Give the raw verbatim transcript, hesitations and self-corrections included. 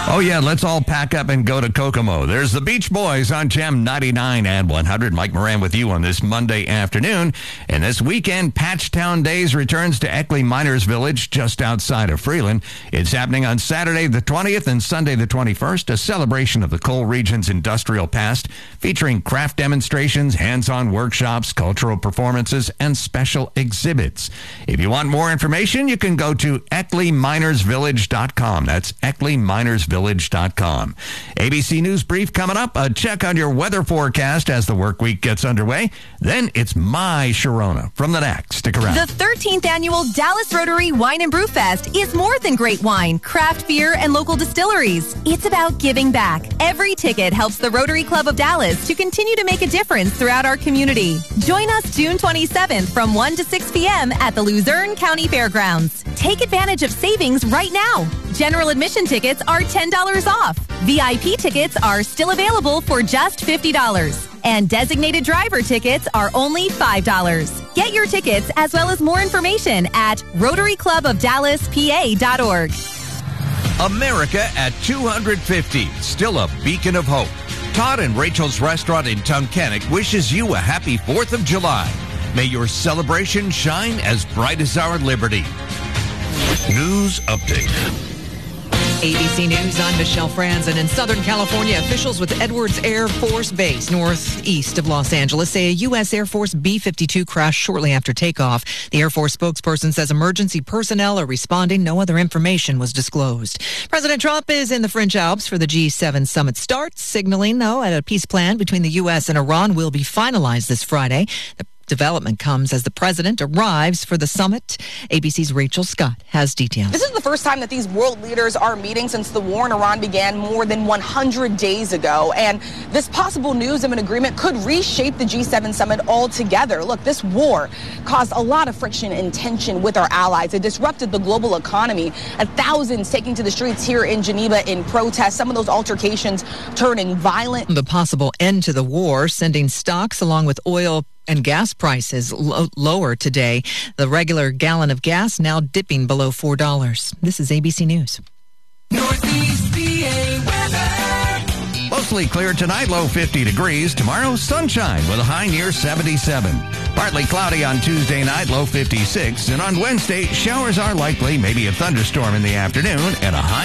Oh, yeah, let's all pack up and go to Kokomo. There's the Beach Boys on Gem ninety-nine and one hundred. Mike Moran with you on this Monday afternoon. And this weekend, Patchtown Days returns to Eckley Miners Village just outside of Freeland. It's happening on Saturday the twentieth and Sunday the twenty-first, a celebration of the coal region's industrial past, featuring craft demonstrations, hands-on workshops, cultural performances, and special exhibits. If you want more information, you can go to eckley miners village dot com. That's eckley miners village dot com. A B C News Brief coming up. A check on your weather forecast as the work week gets underway. Then it's My Sharona from the N A C. Stick around. The thirteenth Annual Dallas Rotary Wine and Brew Fest is more than great wine, craft beer, and local distilleries. It's about giving back. Every ticket helps the Rotary Club of Dallas to continue to make a difference throughout our community. Join us June twenty-seventh from one to six p.m. at the Luzerne County Fairgrounds. Take advantage of savings right now. General admission tickets are ten dollars off. V I P tickets are still available for just fifty dollars. And designated driver tickets are only five dollars. Get your tickets as well as more information at rotary club of dallas p a dot org. America at two hundred fifty, still a beacon of hope. Todd and Rachel's Restaurant in Tunkhannock wishes you a happy fourth of July. May your celebration shine as bright as our liberty. News update. A B C News, I'm Michelle Franzen. In Southern California, officials with Edwards Air Force Base, northeast of Los Angeles, say a U S Air Force B fifty-two crashed shortly after takeoff. The Air Force spokesperson says emergency personnel are responding. No other information was disclosed. President Trump is in the French Alps for the G seven summit start, signaling, though, that a peace plan between the U S and Iran will be finalized this Friday. The development comes as the president arrives for the summit. A B C's Rachel Scott has details. This is the first time that these world leaders are meeting since the war in Iran began more than one hundred days ago. And this possible news of an agreement could reshape the G seven summit altogether. Look, this war caused a lot of friction and tension with our allies. It disrupted the global economy. And thousands taking to the streets here in Geneva in protest. Some of those altercations turning violent. The possible end to the war, sending stocks along with oil and gas prices lo- lower today. The regular gallon of gas now dipping below four dollars. This is A B C News. Northeast P A weather. Mostly clear tonight, low fifty degrees. Tomorrow, sunshine with a high near seventy-seven. Partly cloudy on Tuesday night, low fifty-six. And on Wednesday, showers are likely, maybe a thunderstorm in the afternoon, and a high